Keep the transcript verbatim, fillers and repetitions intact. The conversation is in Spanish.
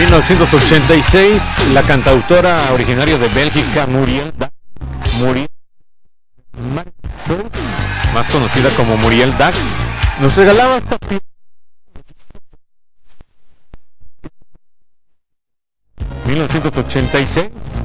mil novecientos ochenta y seis, la cantautora originaria de Bélgica, Muriel Dac, Muriel, más conocida como Muriel Dac, nos regalaba esta pieza. mil novecientos ochenta y seis.